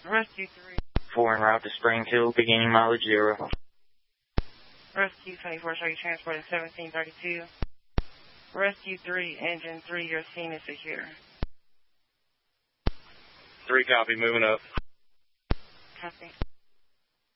Rescue 3. 4 en route to Springfield, beginning mileage 0. Rescue 24, show you transport at 1732. Rescue 3, engine 3, your scene is secure. 3 copy, moving up. Copy.